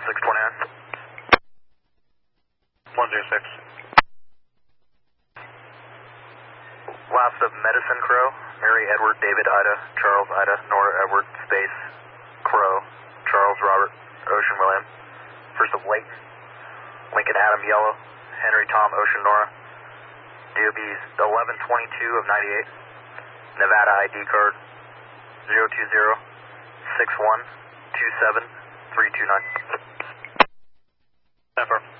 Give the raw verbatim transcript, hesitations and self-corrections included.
six twenty-nine. one zero six. Last of Medicine Crow, Mary Edward David Ida, Charles Ida, Nora Edward, space, Crow, Charles Robert, Ocean William. First of Leighton, Lincoln Adam Yellow, Henry Tom Ocean Nora. D O B's eleven twenty-two of ninety-eight. Nevada I D card zero two zero six one two seven three two nine. Confirm.